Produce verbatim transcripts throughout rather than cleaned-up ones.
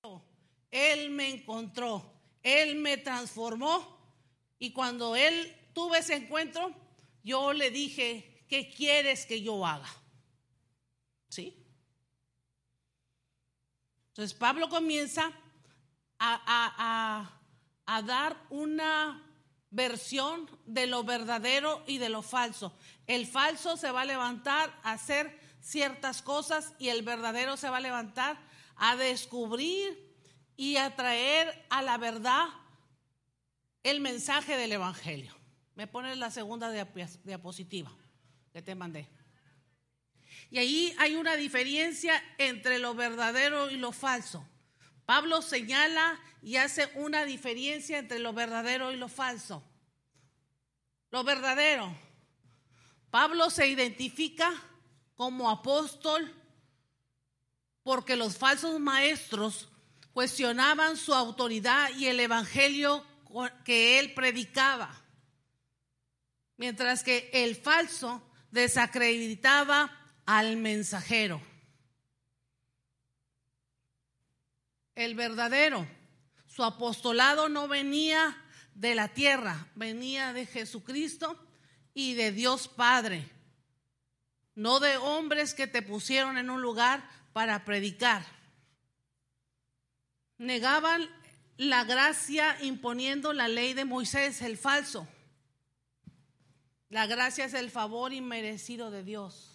Él me encontró, Él me transformó, y cuando Él tuve ese encuentro, yo le dije, ¿qué quieres que yo haga? ¿Sí? Entonces Pablo comienza a, a, a, a dar una versión de lo verdadero y de lo falso. El falso se va a levantar a hacer ciertas cosas y el verdadero se va a levantar a descubrir y a traer a la verdad el mensaje del evangelio. Me pones la segunda diapositiva que te mandé. Y ahí hay una diferencia entre lo verdadero y lo falso. Pablo señala y hace una diferencia entre lo verdadero y lo falso. Lo verdadero. Pablo se identifica como apóstol porque los falsos maestros cuestionaban su autoridad y el evangelio que él predicaba, mientras que el falso desacreditaba al mensajero. El verdadero, su apostolado no venía de la tierra, venía de Jesucristo y de Dios Padre, no de hombres que te pusieron en un lugar para predicar. Negaban la gracia imponiendo la ley de Moisés, el falso. La gracia es el favor inmerecido de Dios.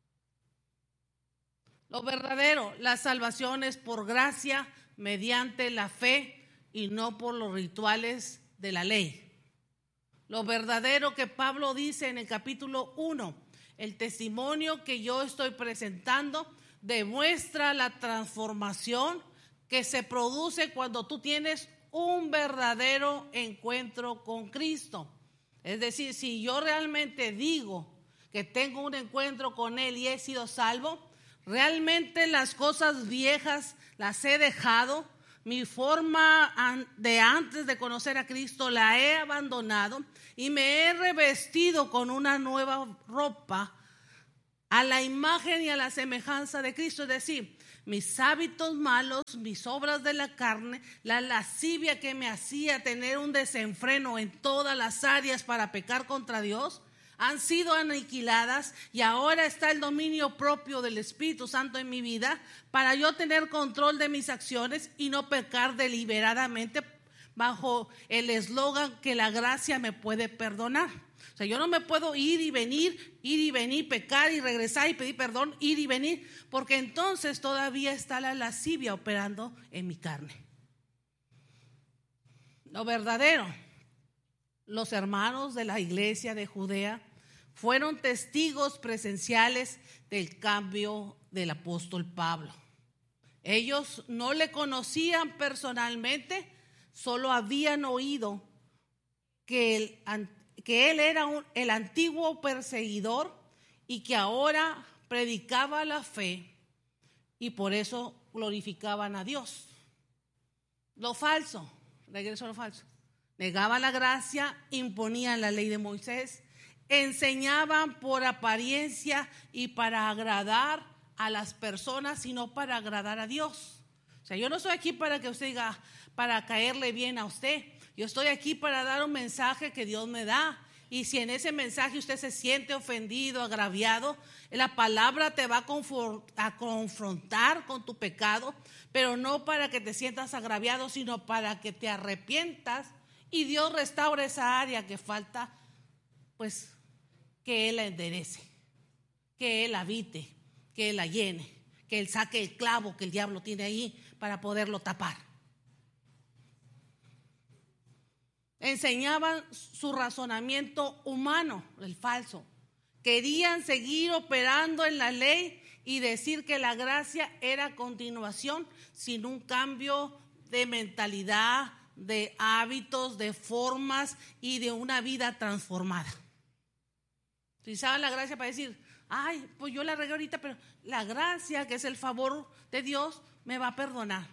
Lo verdadero, la salvación es por gracia mediante la fe y no por los rituales de la ley. Lo verdadero que Pablo dice en el capítulo uno, el testimonio que yo estoy presentando demuestra la transformación que se produce cuando tú tienes un verdadero encuentro con Cristo. Es decir, si yo realmente digo que tengo un encuentro con Él y he sido salvo, realmente las cosas viejas las he dejado, mi forma de antes de conocer a Cristo la he abandonado y me he revestido con una nueva ropa a la imagen y a la semejanza de Cristo. Es decir, mis hábitos malos, mis obras de la carne, la lascivia que me hacía tener un desenfreno en todas las áreas para pecar contra Dios, han sido aniquiladas y ahora está el dominio propio del Espíritu Santo en mi vida para yo tener control de mis acciones y no pecar deliberadamente bajo el eslogan que la gracia me puede perdonar. O sea, yo no me puedo ir y venir, ir y venir, pecar y regresar y pedir perdón, ir y venir, porque entonces todavía está la lascivia operando en mi carne. Lo verdadero, los hermanos de la iglesia de Judea fueron testigos presenciales del cambio del apóstol Pablo. Ellos no le conocían personalmente, solo habían oído que el que él era un, el antiguo perseguidor y que ahora predicaba la fe y por eso glorificaban a Dios. Lo falso, regreso a lo falso, negaban la gracia, imponían la ley de Moisés, enseñaban por apariencia y para agradar a las personas, sino para agradar a Dios. O sea, yo no estoy aquí para que usted diga, para caerle bien a usted. Yo estoy aquí para dar un mensaje que Dios me da. Y si en ese mensaje usted se siente ofendido, agraviado, la palabra te va a confrontar con tu pecado, pero no para que te sientas agraviado, sino para que te arrepientas y Dios restaure esa área que falta, pues que Él la enderece, que Él habite, que Él la llene, que Él saque el clavo que el diablo tiene ahí para poderlo tapar. Enseñaban su razonamiento humano, el falso. Querían seguir operando en la ley y decir que la gracia era continuación sin un cambio de mentalidad, de hábitos, de formas y de una vida transformada. Utilizaban la gracia para decir, ay, pues yo la regué ahorita, pero la gracia, que es el favor de Dios, me va a perdonar.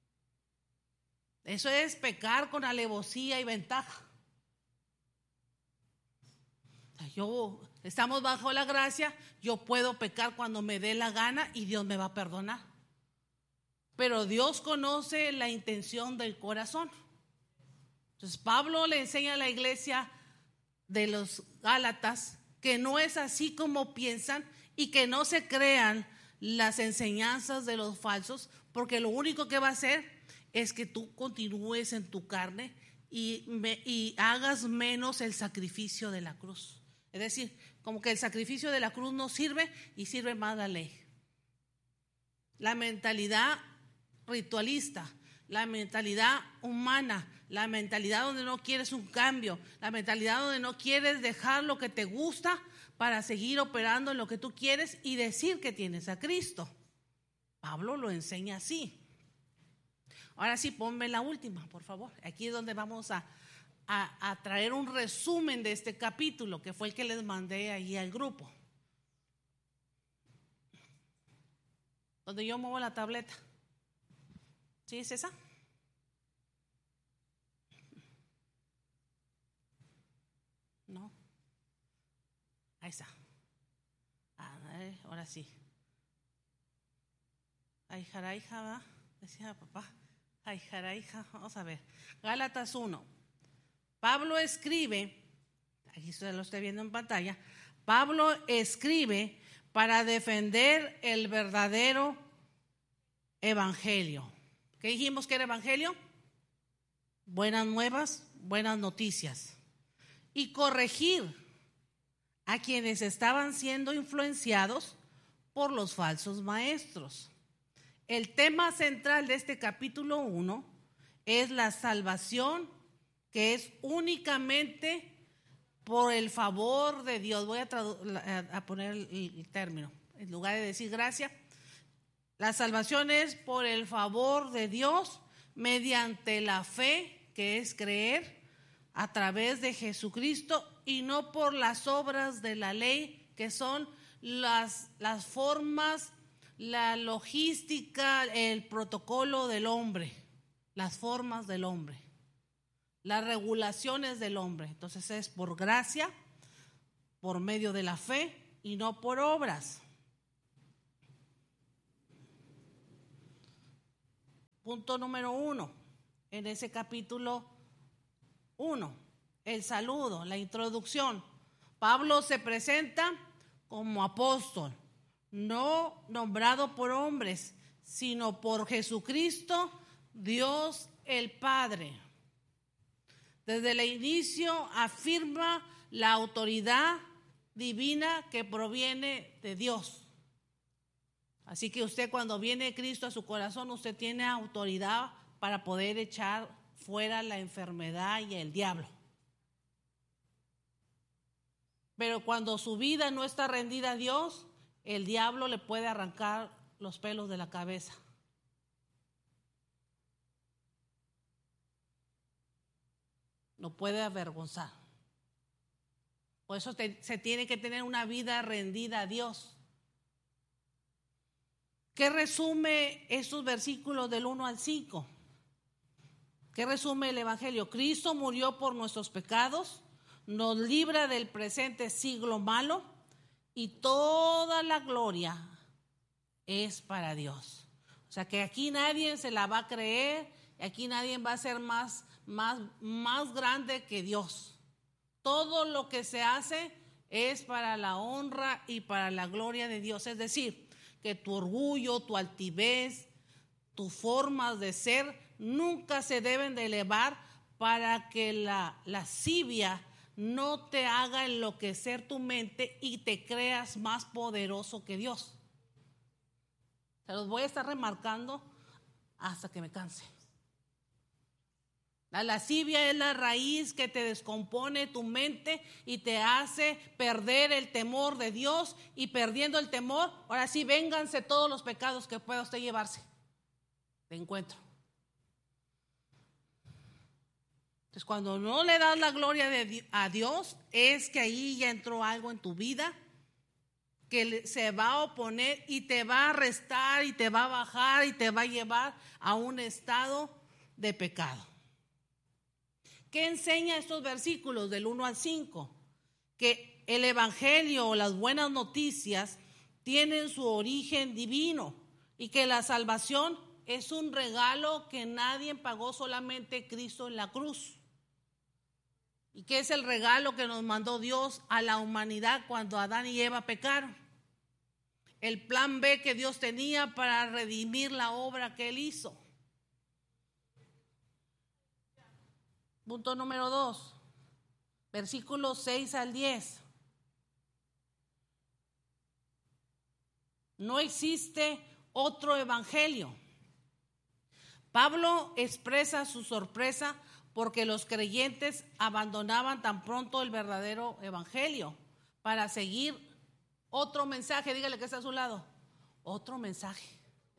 Eso es pecar con alevosía y ventaja. Yo, estamos bajo la gracia, yo puedo pecar cuando me dé la gana y Dios me va a perdonar. pero Dios conoce la intención del corazón. Entonces Pablo le enseña a la iglesia de los Gálatas que no es así como piensan y que no se crean las enseñanzas de los falsos, porque lo único que va a hacer es que tú continúes en tu carne y, me, y hagas menos el sacrificio de la cruz. Es decir, como que el sacrificio de la cruz no sirve y sirve más la ley. La mentalidad ritualista, la mentalidad humana, la mentalidad donde no quieres un cambio, la mentalidad donde no quieres dejar lo que te gusta para seguir operando en lo que tú quieres y decir que tienes a Cristo. Pablo lo enseña así. Ahora sí, ponme la última, por favor. Aquí es donde vamos a, a, a traer un resumen de este capítulo, que fue el que les mandé ahí al grupo. Donde yo muevo la tableta. ¿Sí es esa? No. Ahí está. A ver, ahora sí. Ay, jaraija, ¿va? Decía papá. Ay, jaraija. Vamos a ver. Gálatas uno. Pablo escribe, aquí se lo estoy viendo en pantalla. Pablo escribe para defender el verdadero evangelio. ¿Qué dijimos que era evangelio? Buenas nuevas, buenas noticias. Y corregir a quienes estaban siendo influenciados por los falsos maestros. El tema central de este capítulo uno es la salvación, que es únicamente por el favor de Dios. Voy a, tradu- a poner el, el término, en lugar de decir gracia. La salvación es por el favor de Dios mediante la fe, que es creer a través de Jesucristo, y no por las obras de la ley, que son las, las formas, la logística, el protocolo del hombre, las formas del hombre, las regulaciones del hombre. Entonces es por gracia, por medio de la fe y no por obras. Punto número uno, en ese capítulo uno, el saludo, la introducción. Pablo se presenta como apóstol, no nombrado por hombres, sino por Jesucristo, Dios el Padre. Desde el inicio afirma la autoridad divina que proviene de Dios. Así que usted, cuando viene Cristo a su corazón, usted tiene autoridad para poder echar fuera la enfermedad y el diablo. Pero cuando su vida no está rendida a Dios, el diablo le puede arrancar los pelos de la cabeza. Lo puede avergonzar. Por eso te, se tiene que tener una vida rendida a Dios. ¿Qué resume estos versículos del uno al cinco? ¿Qué resume el Evangelio? Cristo murió por nuestros pecados, nos libra del presente siglo malo y toda la gloria es para Dios. O sea que aquí nadie se la va a creer, aquí nadie va a ser más, más, más grande que Dios. Todo lo que se hace es para la honra y para la gloria de Dios. Es decir, que tu orgullo, tu altivez, tus formas de ser nunca se deben de elevar para que la lascivia no te haga enloquecer tu mente y te creas más poderoso que Dios. Se los voy a estar remarcando hasta que me canse. La lascivia es la raíz que te descompone tu mente y te hace perder el temor de Dios, y perdiendo el temor, ahora sí, vénganse todos los pecados que pueda usted llevarse de encuentro. Entonces, cuando no le das la gloria de, a Dios, es que ahí ya entró algo en tu vida que se va a oponer y te va a restar y te va a bajar y te va a llevar a un estado de pecado. ¿Qué enseña estos versículos del uno al cinco? Que el evangelio o las buenas noticias tienen su origen divino y que la salvación es un regalo que nadie pagó, solamente Cristo en la cruz. ¿Y qué es el regalo que nos mandó Dios a la humanidad cuando Adán y Eva pecaron? El plan B que Dios tenía para redimir la obra que Él hizo. Punto número dos, versículos seis al diez. No existe otro evangelio. Pablo expresa su sorpresa porque los creyentes abandonaban tan pronto el verdadero evangelio para seguir otro mensaje. Dígale que está a su lado. Otro mensaje.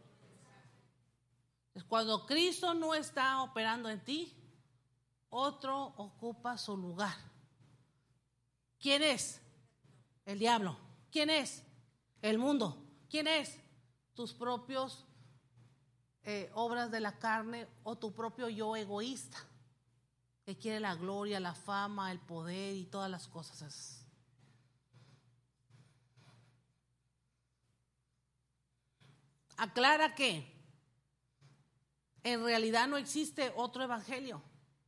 Cuando Cristo no está operando en ti, otro ocupa su lugar. ¿Quién es? El diablo. ¿Quién es? El mundo. ¿Quién es? Tus propios eh, obras de la carne o tu propio yo egoísta, que quiere la gloria, la fama, el poder y todas las cosas esas. Aclara que en realidad no existe otro evangelio,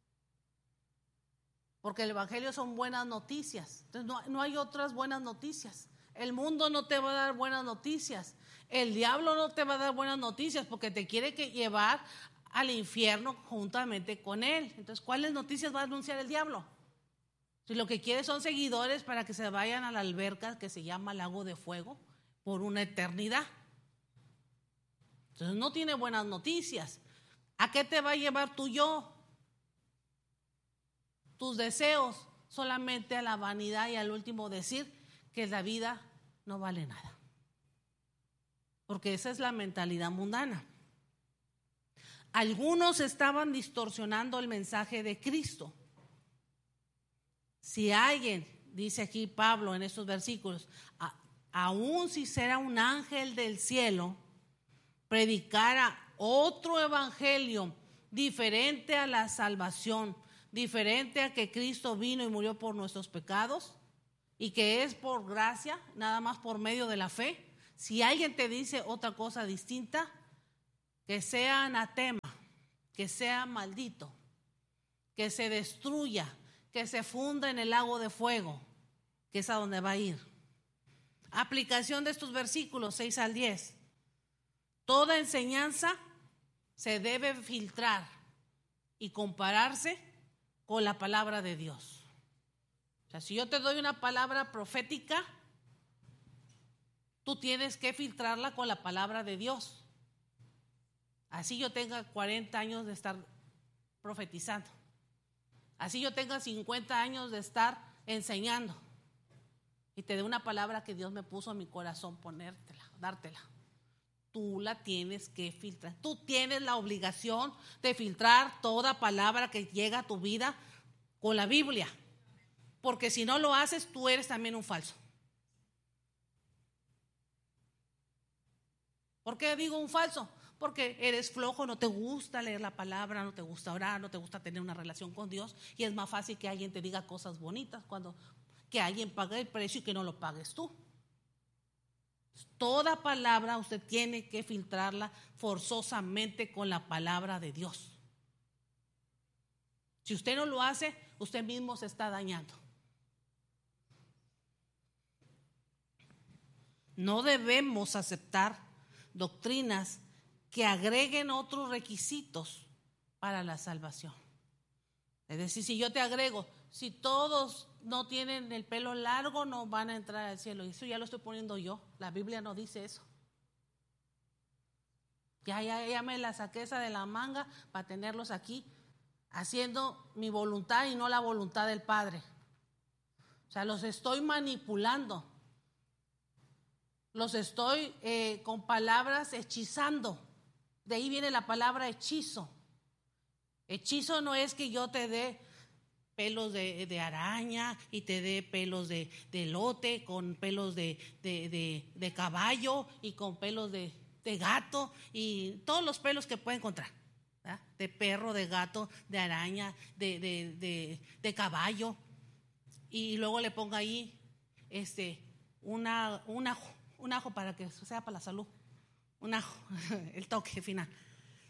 porque el evangelio son buenas noticias. Entonces no, no hay otras buenas noticias. El mundo no te va a dar buenas noticias. El diablo no te va a dar buenas noticias porque te quiere que llevar al infierno juntamente con él. Entonces, ¿cuáles noticias va a anunciar el diablo? Si lo que quiere son seguidores para que se vayan a la alberca que se llama Lago de Fuego por una eternidad. Entonces, no tiene buenas noticias. ¿A qué te va a llevar tu yo? Tus deseos, solamente a la vanidad y al último decir que la vida no vale nada. Porque esa es la mentalidad mundana. Algunos estaban distorsionando el mensaje de Cristo. Si alguien, dice aquí Pablo en estos versículos, a, aun si será un ángel del cielo, predicara otro evangelio diferente a la salvación, diferente a que Cristo vino y murió por nuestros pecados y que es por gracia, nada más por medio de la fe. Si alguien te dice otra cosa distinta, que sea anatema, que sea maldito, que se destruya, que se funda en el lago de fuego, que es a donde va a ir. Aplicación de estos versículos seis al diez. Toda enseñanza se debe filtrar y compararse con la palabra de Dios. O sea, si yo te doy una palabra profética, tú tienes que filtrarla con la palabra de Dios. Así yo tenga cuarenta años de estar profetizando. Así yo tenga cincuenta años de estar enseñando. Y te dé una palabra que Dios me puso en mi corazón ponértela, dártela. Tú la tienes que filtrar. Tú tienes la obligación de filtrar toda palabra que llega a tu vida con la Biblia. Porque si no lo haces, tú eres también un falso. ¿Por qué digo un falso? Porque eres flojo, no te gusta leer la palabra, no te gusta orar, no te gusta tener una relación con Dios. Y es más fácil que alguien te diga cosas bonitas cuando que alguien pague el precio y que no lo pagues tú. Toda palabra usted tiene que filtrarla forzosamente con la palabra de Dios. Si usted no lo hace, usted mismo se está dañando. No debemos aceptar doctrinas que agreguen otros requisitos para la salvación. Es decir, si yo te agrego, si todos no tienen el pelo largo, no van a entrar al cielo. Y eso ya lo estoy poniendo yo. La Biblia no dice eso. Ya, ya, ya me la saqué esa de la manga para tenerlos aquí, haciendo mi voluntad y no la voluntad del Padre. O sea, los estoy manipulando. Los estoy eh, con palabras hechizando. De ahí viene la palabra hechizo. Hechizo no es que yo te dé pelos de, de araña y te dé pelos de, de elote, con pelos de, de, de, de caballo y con pelos de, de gato y todos los pelos que pueda encontrar, ¿verdad? De perro, de gato, de araña, de, de, de, de caballo. Y luego le ponga ahí este, una, un ajo, un ajo para que sea para la salud, un ajo, el toque final.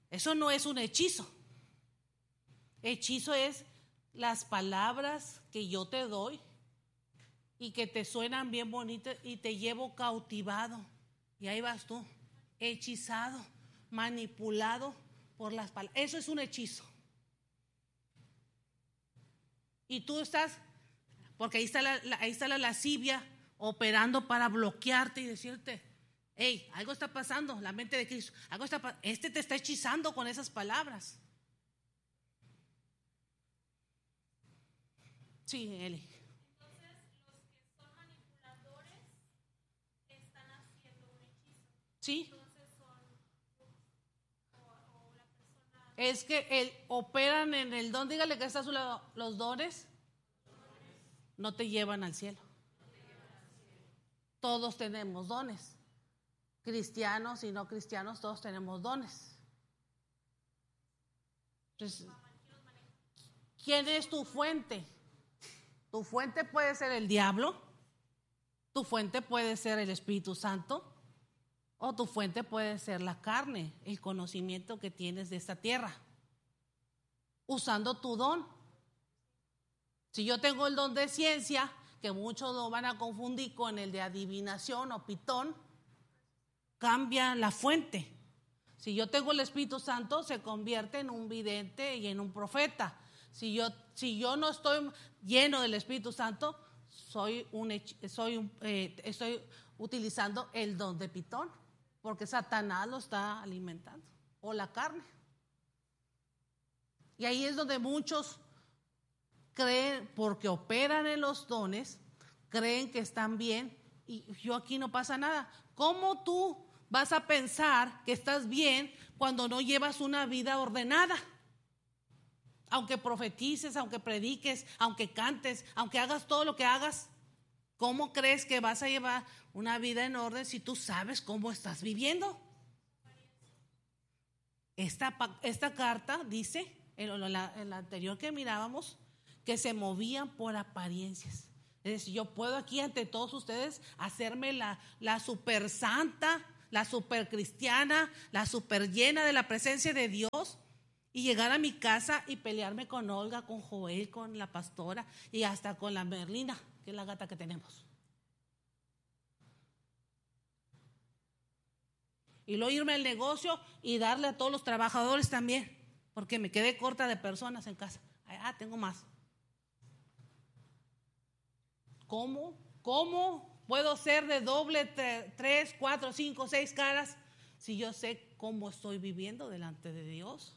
Eso no es un hechizo. Hechizo es las palabras que yo te doy y que te suenan bien bonitas y te llevo cautivado. Y ahí vas tú, hechizado, manipulado por las palabras. Eso es un hechizo. Y tú estás, porque ahí está la, la, ahí está la lascivia operando para bloquearte y decirte, hey, algo está pasando, la mente de Cristo, algo está pasando. Este te está hechizando con esas palabras. Sí, Eli. Entonces, los que son manipuladores están haciendo un hechizo. Sí. Entonces son o, o la persona. Es que el, operan en el don. Dígale que está a su lado. Los dones no te llevan al cielo. Todos tenemos dones. Cristianos y no cristianos, todos tenemos dones. Entonces, ¿quién es tu fuente? Tu fuente puede ser el diablo, tu fuente puede ser el Espíritu Santo, o tu fuente puede ser la carne, el conocimiento que tienes de esta tierra, usando tu don. Si yo tengo el don de ciencia, que muchos lo van a confundir con el de adivinación o pitón, cambia la fuente. Si yo tengo el Espíritu Santo, se convierte en un vidente y en un profeta. Si yo, si yo no estoy lleno del Espíritu Santo, soy un, soy un, eh, estoy utilizando el don de pitón, porque Satanás lo está alimentando, o la carne. Y ahí es donde muchos creen, porque operan en los dones, creen que están bien, y yo aquí no pasa nada. ¿Cómo tú vas a pensar que estás bien cuando no llevas una vida ordenada? Aunque profetices, aunque prediques, aunque cantes, aunque hagas todo lo que hagas, ¿cómo crees que vas a llevar una vida en orden si tú sabes cómo estás viviendo? Esta, esta carta dice, en la, en la anterior que mirábamos, que se movían por apariencias. Es decir, yo puedo aquí ante todos ustedes hacerme la, la super santa, la super cristiana, la super llena de la presencia de Dios, y llegar a mi casa y pelearme con Olga, con Joel, con la pastora y hasta con la Merlina, que es la gata que tenemos. Y luego irme al negocio y darle a todos los trabajadores también, porque me quedé corta de personas en casa. Ah, tengo más. ¿Cómo? ¿Cómo puedo ser de doble, tres, cuatro, cinco, seis caras si yo sé cómo estoy viviendo delante de Dios?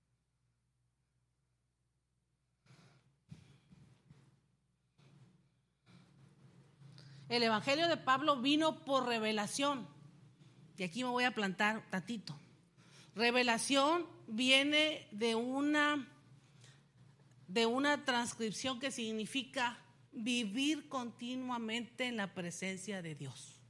El evangelio de Pablo vino por revelación. Y aquí me voy a plantar tantito. Revelación viene de una, de una transcripción que significa vivir continuamente en la presencia de Dios.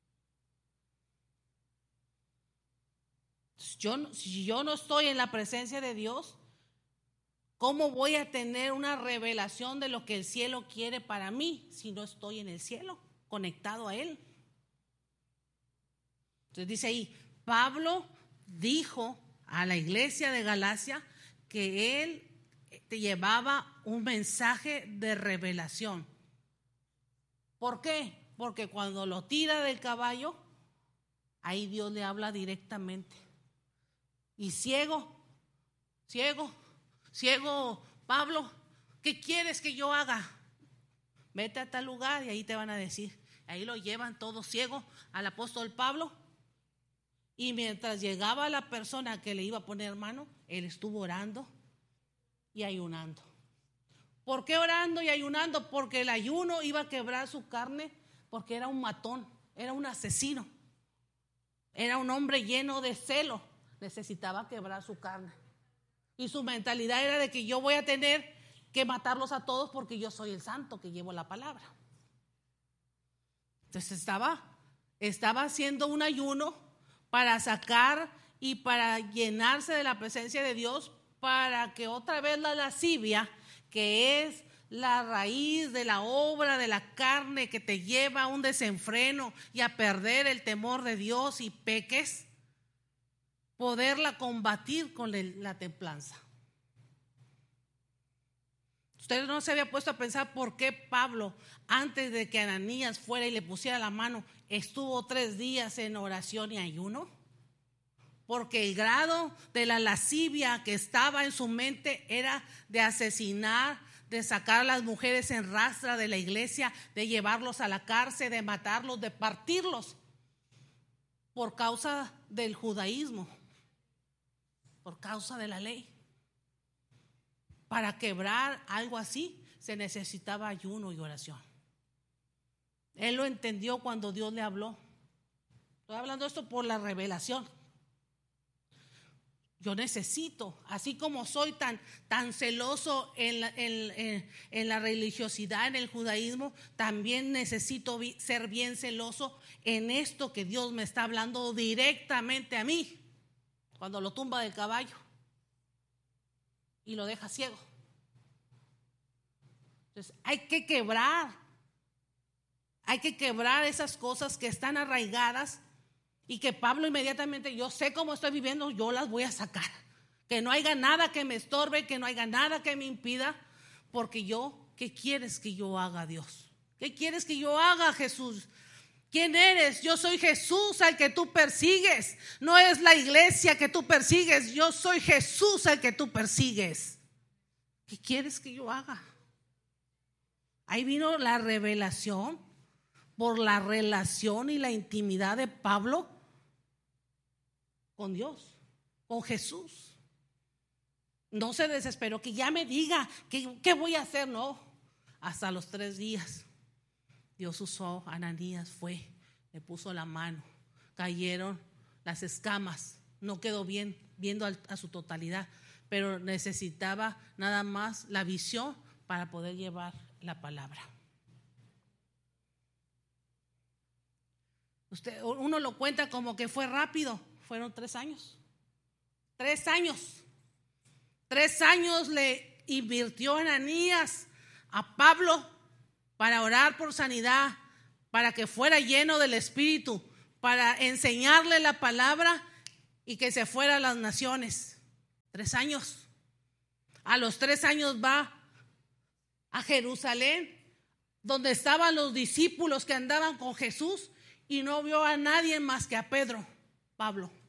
Yo, si yo no estoy en la presencia de Dios, ¿cómo voy a tener una revelación de lo que el cielo quiere para mí si no estoy en el cielo, conectado a Él? Entonces dice ahí, Pablo dijo a la iglesia de Galacia que él te llevaba un mensaje de revelación. ¿Por qué? Porque cuando lo tira del caballo, ahí Dios le habla directamente. Y ciego, ciego, ciego, Pablo, ¿qué quieres que yo haga? Vete a tal lugar y ahí te van a decir. Ahí lo llevan todo ciego al apóstol Pablo. Y mientras llegaba la persona que le iba a poner mano, él estuvo orando y ayunando. ¿Por qué orando y ayunando? Porque el ayuno iba a quebrar su carne, porque era un matón, era un asesino, era un hombre lleno de celo, necesitaba quebrar su carne. Y su mentalidad era de que yo voy a tener que matarlos a todos porque yo soy el santo que llevo la palabra. Entonces estaba, estaba haciendo un ayuno para sacar y para llenarse de la presencia de Dios, para que otra vez la lascivia, que es la raíz de la obra de la carne que te lleva a un desenfreno y a perder el temor de Dios y peques, poderla combatir con la templanza. Usted no se había puesto a pensar por qué Pablo, antes de que Ananías fuera y le pusiera la mano, estuvo tres días en oración y ayuno. Porque el grado de la lascivia que estaba en su mente era de asesinar, de sacar a las mujeres en rastra de la iglesia, de llevarlos a la cárcel, de matarlos, de partirlos, por causa del judaísmo, por causa de la ley. Para quebrar algo así se necesitaba ayuno y oración. Él lo entendió cuando Dios le habló. Estoy hablando esto por la revelación. Yo necesito, así como soy tan, tan celoso en la, en, en, en la religiosidad, en el judaísmo, también necesito vi, ser bien celoso en esto que Dios me está hablando directamente a mí, cuando lo tumba del caballo y lo deja ciego. Entonces hay que quebrar, hay que quebrar esas cosas que están arraigadas. Y que Pablo inmediatamente, yo sé cómo estoy viviendo, yo las voy a sacar. Que no haya nada que me estorbe, que no haya nada que me impida. Porque yo, ¿qué quieres que yo haga, Dios? ¿Qué quieres que yo haga, Jesús? ¿Quién eres? Yo soy Jesús al que tú persigues. No es la iglesia que tú persigues, yo soy Jesús al que tú persigues. ¿Qué quieres que yo haga? Ahí vino la revelación por la relación y la intimidad de Pablo con Dios, con Jesús. No se desesperó que ya me diga qué, qué voy a hacer, no. Hasta los tres días Dios usó a Ananías, fue, le puso la mano, cayeron las escamas, no quedó bien viendo a su totalidad, pero necesitaba nada más la visión para poder llevar la palabra. Usted, uno lo cuenta como que fue rápido. Fueron tres años. Tres años. Tres años le invirtió Ananías a Pablo para orar por sanidad, para que fuera lleno del Espíritu, para enseñarle la palabra y que se fuera a las naciones. Tres años. A los tres años va a Jerusalén, donde estaban los discípulos que andaban con Jesús. Y no vio a nadie más que a Pedro, Pablo.